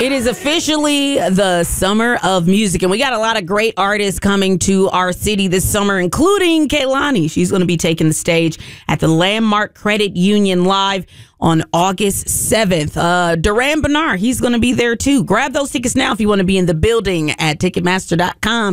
It is officially the summer of music, and we got a lot of great artists coming to our city this summer, including Kehlani. She's going to be taking the stage at the Landmark Credit Union Live on August 7th. Duran Bernard, he's going to be there too. Grab those tickets now if you want to be in the building at Ticketmaster.com.